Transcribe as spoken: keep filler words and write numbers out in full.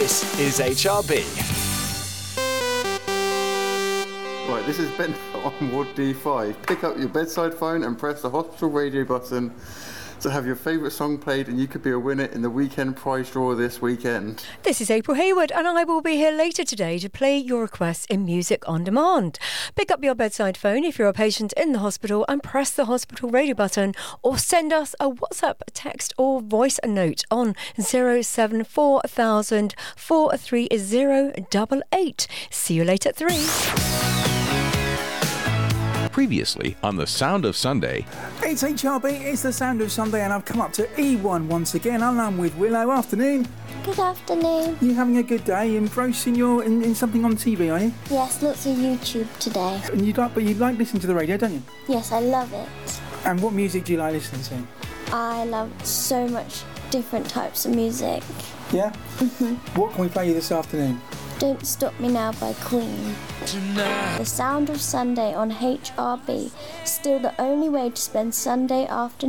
This is H R B. Right, this is Ben on Ward D five. Pick up your bedside phone and press the hospital radio button to have your favourite song played, and you could be a winner in the weekend prize draw this weekend. This is April Hayward, and I will be here later today to play your requests in Music on Demand. Pick up your bedside phone if you're a patient in the hospital and press the hospital radio button, or send us a WhatsApp, text or voice note on zero seven four thousand four three zero eight eight. See you later at three. Previously on The Sound of Sunday. It's H R B, it's The Sound of Sunday, and I've come up to E one once again, and I'm with Willow. Afternoon. Good afternoon. You having a good day? Engrossed in your in, in something on T V, are you? Yes, lots of YouTube today. And you like, but you like listening to the radio, don't you? Yes, I love it. And what music do you like listening to? I love so much different types of music. Yeah? Mm-hmm. What can we play you this afternoon? Don't Stop Me Now by Queen. Tonight. The Sound of Sunday on H R B. Still the only way to spend Sunday afternoon.